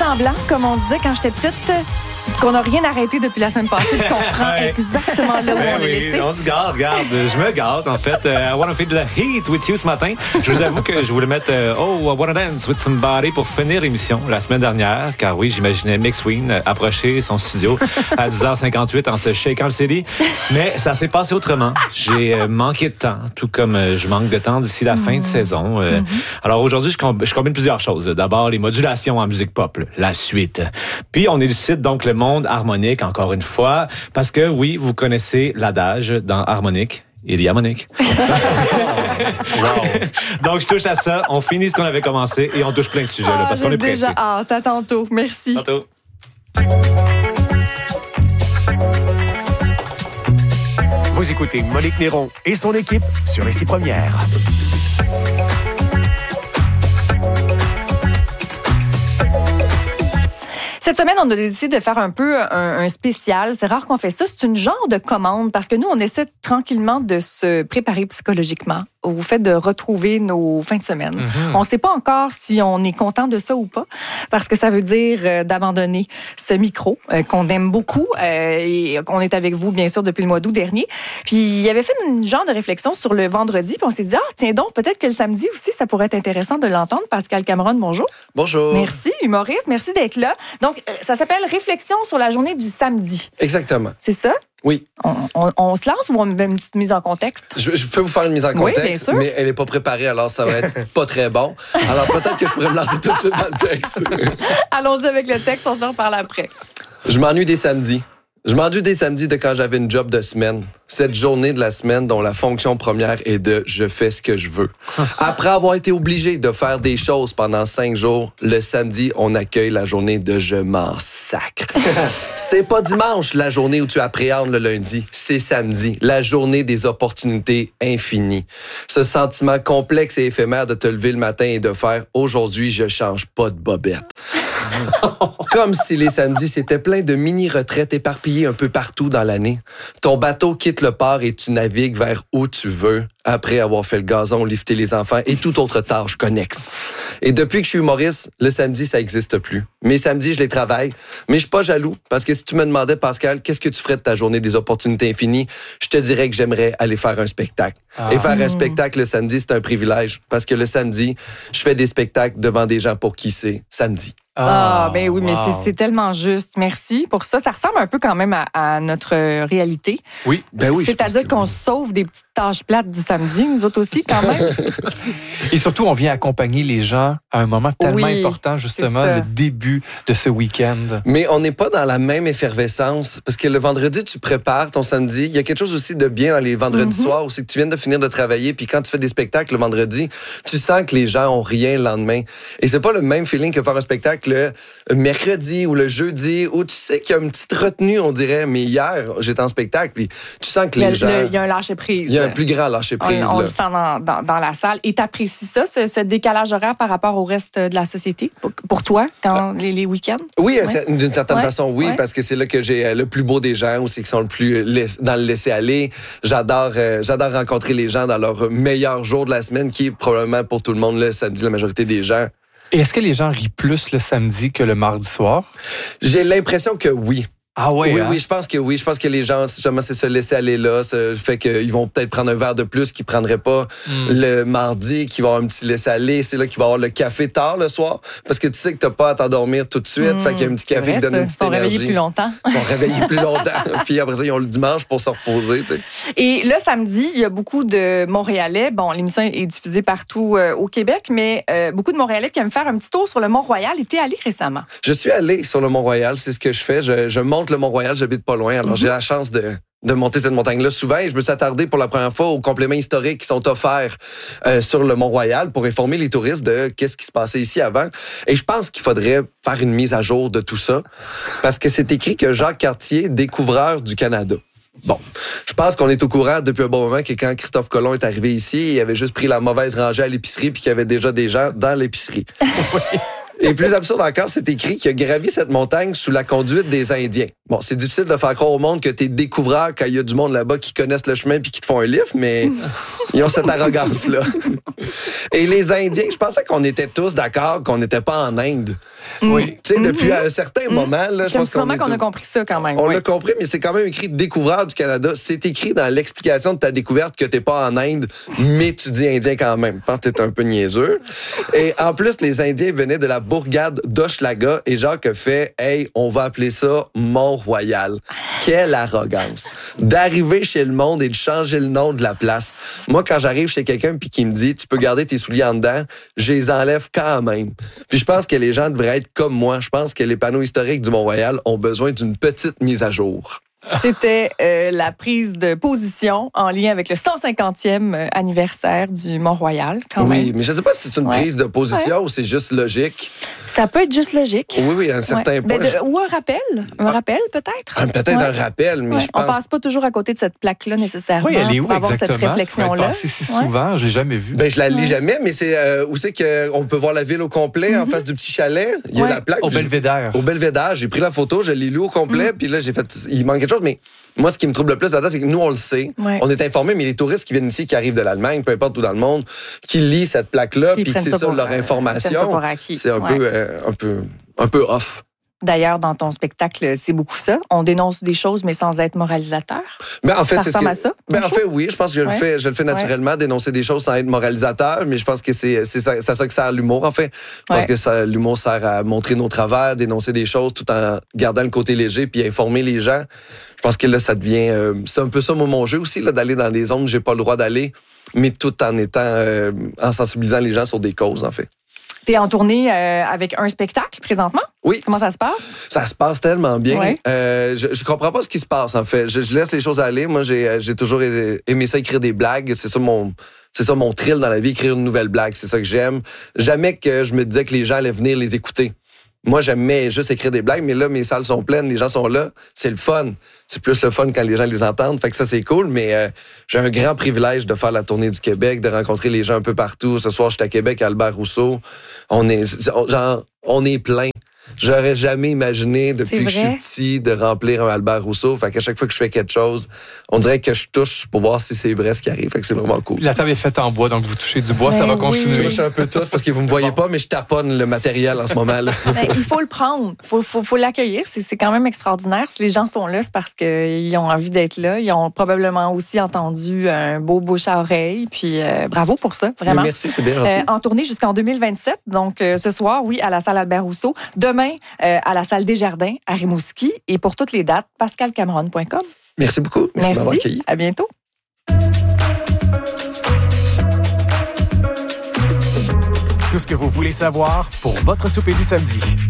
blanc, comme on disait quand j'étais petite, qu'on n'a rien arrêté depuis la semaine passée, qu'on prend exactement là où on l'a laissé. On se garde, je me gâte en fait. I wanna feel the heat with you ce matin. Je vous avoue que je voulais mettre I wanna dance with somebody pour finir l'émission la semaine dernière, car oui, j'imaginais McSween approcher son studio à 10h58 en se shakant le CD, mais ça s'est passé autrement. J'ai manqué de temps, tout comme je manque de temps d'ici la fin de saison. Alors aujourd'hui, je combine plusieurs choses. D'abord, les modulations en musique pop, la suite. Puis on élucide donc le monde harmonique, encore une fois, parce que oui, vous connaissez l'adage dans harmonique. Il y a Monique. Donc, je touche à ça. On finit ce qu'on avait commencé et on touche plein de sujets là, parce qu'on est pressé. Déjà hâte. À tantôt. Merci. Tantôt. Vous écoutez Monique Néron et son équipe sur Ici Première. Cette semaine, on a décidé de faire un peu un spécial. C'est rare qu'on fait ça. C'est une genre de commande parce que nous, on essaie tranquillement de se préparer psychologiquement au fait de retrouver nos fins de semaine. On ne sait pas encore si on est content de ça ou pas parce que ça veut dire d'abandonner ce micro qu'on aime beaucoup et qu'on est avec vous, bien sûr, depuis le mois d'août dernier. Puis, il avait fait une genre de réflexion sur le vendredi puis on s'est dit, tiens donc, peut-être que le samedi aussi, ça pourrait être intéressant de l'entendre. Pascal Cameron, bonjour. Bonjour. Merci, humoriste. Merci d'être là. Donc, ça s'appelle Réflexion sur la journée du samedi. Exactement. C'est ça? Oui. On se lance ou on met une petite mise en contexte? Je peux vous faire une mise en contexte, mais elle n'est pas préparée, alors ça va être pas très bon. Alors peut-être que je pourrais me lancer tout de suite dans le texte. Allons-y avec le texte, on s'en reparle après. Je m'ennuie des samedis. Je m'ennuie des samedis de quand j'avais une job de semaine. Cette journée de la semaine dont la fonction première est de « je fais ce que je veux ». Après avoir été obligé de faire des choses pendant 5 jours, le samedi, on accueille la journée de « je m'en sacre ». C'est pas dimanche, la journée où tu appréhendes le lundi. C'est samedi, la journée des opportunités infinies. Ce sentiment complexe et éphémère de te lever le matin et de faire « aujourd'hui, je change pas de bobette ». Comme si les samedis, c'était plein de mini-retraites éparpillées un peu partout dans l'année. Ton bateau quitte le port et tu navigues vers où tu veux, après avoir fait le gazon, lifter les enfants et toute autre tâche connexe. Et depuis que je suis humoriste, le samedi, ça n'existe plus. Mes samedis, je les travaille, mais je suis pas jaloux, parce que si tu me demandais, Pascal, qu'est-ce que tu ferais de ta journée des opportunités infinies, je te dirais que j'aimerais aller faire un spectacle. Et faire un spectacle le samedi, c'est un privilège, parce que le samedi, je fais des spectacles devant des gens pour qui c'est samedi. Ben oui, mais c'est tellement juste. Merci pour ça. Ça ressemble un peu quand même à notre réalité. Oui, ben oui. C'est-à-dire qu'on sauve des petites tâches plates du samedi, nous autres aussi, quand même. Et surtout, on vient accompagner les gens à un moment tellement important, justement, le début de ce week-end. Mais on n'est pas dans la même effervescence, parce que le vendredi, tu prépares ton samedi. Il y a quelque chose aussi de bien dans les vendredis soirs, où c'est que tu viens de finir de travailler, puis quand tu fais des spectacles le vendredi, tu sens que les gens ont rien le lendemain. Et c'est pas le même feeling que faire un spectacle le mercredi ou le jeudi, où tu sais qu'il y a une petite retenue, on dirait. Mais hier, j'étais en spectacle, puis tu sens que les gens... Il y a un lâcher-prise. Il y a un plus grand lâcher-prise. On le sent dans la salle. Et t'apprécies ça, ce décalage horaire par rapport au reste de la société, pour toi, dans les week-ends? Oui, d'une certaine façon, oui, parce que c'est là que j'ai le plus beau des gens, ou c'est qu'ils sont le plus dans le laisser-aller. J'adore rencontrer les gens dans leur meilleur jour de la semaine, qui est probablement pour tout le monde le samedi, la majorité des gens. Et est-ce que les gens rient plus le samedi que le mardi soir? J'ai l'impression que oui. Ah oui, oui, je pense que oui. Je pense que les gens, justement, c'est se laisser aller là. Ça fait qu'ils vont peut-être prendre un verre de plus qu'ils ne prendraient pas le mardi, qu'ils vont avoir un petit laisser-aller. C'est là qu'il va y avoir le café tard le soir, parce que tu sais que tu n'as pas à t'endormir tout de suite. Fait qu'il y a un petit café qui donne une petite énergie. Ils sont réveillés plus longtemps. Ils sont réveillés plus longtemps. Puis après ça, ils ont le dimanche pour se reposer. Tu sais. Et le samedi, il y a beaucoup de Montréalais. Bon, l'émission est diffusée partout au Québec, mais beaucoup de Montréalais qui aiment faire un petit tour sur le Mont-Royal. Et t'es allé récemment? Je suis allé sur le Mont-Royal. C'est ce que je fais. Je monte le Mont-Royal. J'habite pas loin. Alors, j'ai la chance de monter cette montagne-là souvent. Et je me suis attardé pour la première fois aux compléments historiques qui sont offerts sur le Mont-Royal pour informer les touristes de qu'est-ce qui se passait ici avant. Et je pense qu'il faudrait faire une mise à jour de tout ça. Parce que c'est écrit que Jacques Cartier, découvreur du Canada. Bon, je pense qu'on est au courant depuis un bon moment que quand Christophe Colomb est arrivé ici, il avait juste pris la mauvaise rangée à l'épicerie puis qu'il y avait déjà des gens dans l'épicerie. Et plus absurde encore, c'est écrit qu'il a gravi cette montagne sous la conduite des Indiens. Bon, c'est difficile de faire croire au monde que t'es découvreur quand il y a du monde là-bas qui connaissent le chemin puis qui te font un lift, mais ils ont cette arrogance-là. Et les Indiens, je pensais qu'on était tous d'accord qu'on n'était pas en Inde. Oui. Tu sais, depuis un certain moment, là, je pense qu'on a compris ça quand même. On l'a compris, mais c'est quand même écrit découvreur du Canada. C'est écrit dans l'explication de ta découverte que t'es pas en Inde, mais tu dis indien quand même. Je pense que t'es un peu niaiseux. Et en plus, les Indiens venaient de la bourgade d'Hochelaga et Jacques a fait « Hey, on va appeler ça Mont-Royal ». Quelle arrogance. D'arriver chez le monde et de changer le nom de la place. Moi, quand j'arrive chez quelqu'un puis qui me dit « Tu peux garder tes souliers en dedans », je les enlève quand même. Puis je pense que les gens devraient être comme moi. Je pense que les panneaux historiques du Mont-Royal ont besoin d'une petite mise à jour. C'était la prise de position en lien avec le 150e anniversaire du Mont-Royal, quand même. Oui, mais je ne sais pas si c'est une prise de position ou c'est juste logique. Ça peut être juste logique. Oui, à un certain point. Ou un rappel. Un rappel, peut-être. Peut-être un rappel, mais je pense... On passe pas toujours à côté de cette plaque-là, nécessairement. Oui, elle est où pour avoir exactement? cette réflexion-là. Si souvent, je l'ai jamais vue. Ben, je la lis jamais, mais c'est où c'est qu'on peut voir la ville au complet, en face du petit chalet. Il y a la plaque. Au Belvédère. Au Belvédère. J'ai pris la photo, je l'ai lu au complet, puis là, j'ai fait... Il manque quelque chose, mais moi, ce qui me trouble le plus là-dedans, c'est que nous, on le sait. Ouais. On est informés, mais les touristes qui viennent ici, qui arrivent de l'Allemagne, peu importe où dans le monde, qui lisent cette plaque-là, puis que c'est ça leur information, c'est un peu off. D'ailleurs, dans ton spectacle, c'est beaucoup ça. On dénonce des choses, mais sans être moralisateur. Ben, en fait, ça ressemble à ça? En fait, oui. Je pense que je le fais naturellement, dénoncer des choses sans être moralisateur, mais je pense que c'est ça que sert l'humour, en fait. Je pense que l'humour sert à montrer nos travers, dénoncer des choses tout en gardant le côté léger puis informer les gens. Je pense que là, ça devient... c'est un peu ça, mon jeu aussi, là, d'aller dans des zones où j'ai pas le droit d'aller, mais tout en étant... en sensibilisant les gens sur des causes, en fait. Tu es en tournée avec un spectacle présentement? Oui. Comment ça se passe? Ça se passe tellement bien. Ouais. Je comprends pas ce qui se passe, en fait. Je laisse les choses aller. Moi, j'ai toujours aimé ça, écrire des blagues. C'est ça mon thrill dans la vie, écrire une nouvelle blague. C'est ça que j'aime. Jamais que je me disais que les gens allaient venir les écouter. Moi, j'aimais juste écrire des blagues, mais là, mes salles sont pleines, les gens sont là. C'est le fun. C'est plus le fun quand les gens les entendent. Fait que ça, c'est cool, mais j'ai un grand privilège de faire la tournée du Québec, de rencontrer les gens un peu partout. Ce soir, je suis à Québec, à Albert Rousseau. On est plein. J'aurais jamais imaginé, depuis que je suis petit, de remplir un Albert Rousseau. Fait qu'à chaque fois que je fais quelque chose, on dirait que je touche pour voir si c'est vrai ce qui arrive. Fait que c'est vraiment cool. La table est faite en bois, donc vous touchez du bois, ça va continuer. Je touche un peu tout parce que vous me voyez pas, mais je taponne le matériel en ce moment. Là. Il faut le prendre. Faut l'accueillir. C'est quand même extraordinaire. Si les gens sont là, c'est parce qu'ils ont envie d'être là. Ils ont probablement aussi entendu un beau bouche à oreille. Puis bravo pour ça, vraiment. Mais merci, c'est bien gentil. En tournée jusqu'en 2027. Donc ce soir, oui, à la salle Albert Rousseau. Demain, à la salle Desjardins à Rimouski. Et pour toutes les dates, pascalcameron.com. Merci beaucoup. Merci d'avoir accueilli. À bientôt. Tout ce que vous voulez savoir pour votre souper du samedi.